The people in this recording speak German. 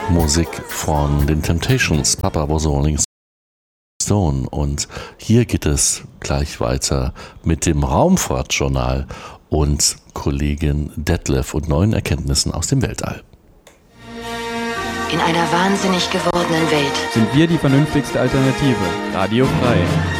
Musik von den Temptations, Papa was a Rolling Stone. Und hier geht es gleich weiter mit dem Raumfahrtjournal und Kollegin Detlef und neuen Erkenntnissen aus dem Weltall. In einer wahnsinnig gewordenen Welt sind wir die vernünftigste Alternative. Radio frei.